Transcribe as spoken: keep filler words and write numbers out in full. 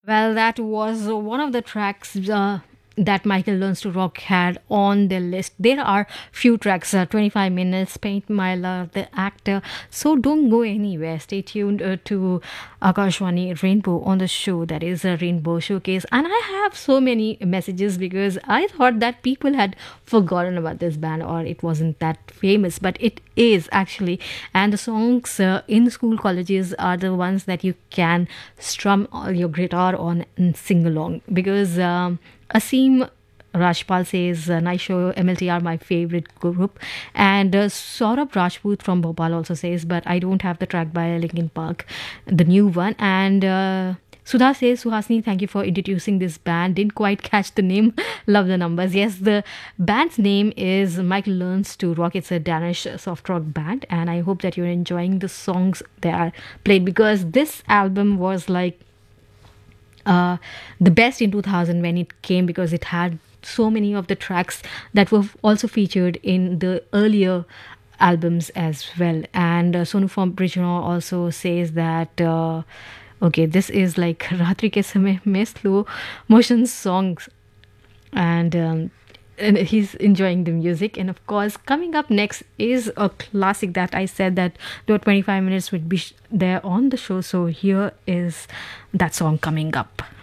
Well, that was uh, one of the tracks uh, that Michael Learns to Rock had on their list. There are few tracks, uh, twenty-five minutes, Paint My Love, The Actor. So don't go anywhere. Stay tuned uh, to Akashwani Rainbow on the show. That is a Rainbow Showcase. And I have so many messages because I thought that people had forgotten about this band or it wasn't that famous, but it is actually. And the songs uh, in school colleges are the ones that you can strum your guitar on and sing along because um, Asim Rajpal says uh, nice show, M L T are my favorite group, and uh, Saurabh Rajput from Bhopal also says, but I don't have the track by Linkin Park, the new one. And uh, Sudha says, Suhasini, thank you for introducing this band. Didn't quite catch the name. Love the numbers. Yes, the band's name is Michael Learns to Rock. It's a Danish soft rock band, and I hope that you're enjoying the songs that are played because this album was like uh, the best in two thousand when it came because it had so many of the tracks that were also featured in the earlier albums as well. And uh, Sonu from Brijno also says that uh, okay, this is like Ratri ke samay mein slow motion songs, and um, and he's enjoying the music. And of course, coming up next is a classic that I said that the twenty-five minutes would be sh- there on the show. So here is that song coming up.